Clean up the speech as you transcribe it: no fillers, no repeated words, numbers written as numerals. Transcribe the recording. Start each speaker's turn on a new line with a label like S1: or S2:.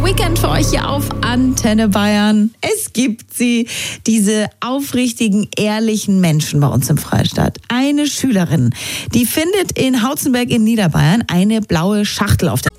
S1: Weekend für euch hier auf Antenne Bayern. Es gibt sie, diese aufrichtigen, ehrlichen Menschen bei uns im Freistaat. Eine Schülerin, die findet in Hautzenberg in Niederbayern eine blaue Schachtel auf der